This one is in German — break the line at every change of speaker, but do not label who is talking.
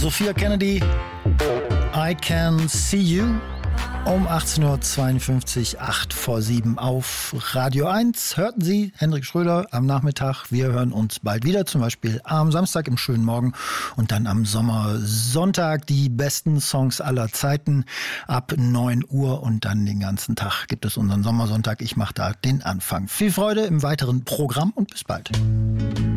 Sophia Kennedy, I Can See You. Um 18.52 Uhr, 8 vor 7 auf Radio 1 hörten Sie Hendrik Schröder am Nachmittag. Wir hören uns bald wieder, zum Beispiel am Samstag im schönen Morgen und dann am Sommersonntag die besten Songs aller Zeiten ab 9 Uhr und dann den ganzen Tag gibt es unseren Sommersonntag. Ich mache da den Anfang. Viel Freude im weiteren Programm und bis bald.